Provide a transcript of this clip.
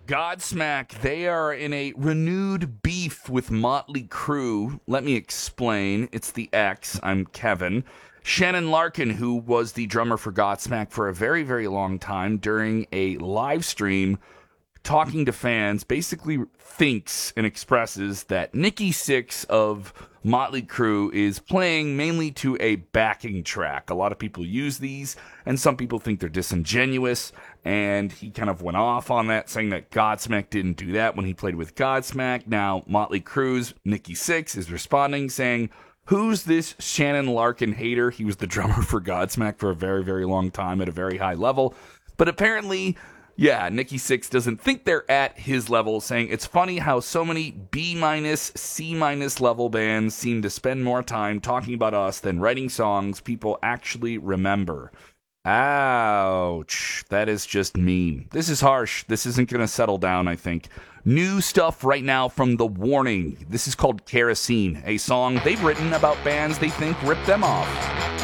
Godsmack, they are in a renewed beef with Motley Crue. Let me explain. It's the X. I'm Kevin. Shannon Larkin, who was the drummer for Godsmack for a very, very long time, during a live stream talking to fans, basically thinks and expresses that Nikki Sixx of Motley Crue is playing mainly to a backing track. A lot of people use these, and some people think they're disingenuous, and he kind of went off on that, saying that Godsmack didn't do that when he played with Godsmack. Now, Motley Crue's Nikki Sixx is responding, saying, "Who's this Shannon Larkin hater?" He was the drummer for Godsmack for a very, very long time at a very high level. But apparently, yeah, Nikki Sixx doesn't think they're at his level, saying it's funny how so many B-, C- level bands seem to spend more time talking about us than writing songs people actually remember. Ouch. That is just mean. This is harsh. This isn't going to settle down, I think. New stuff right now from The Warning. This is called Kerosene, a song they've written about bands they think ripped them off.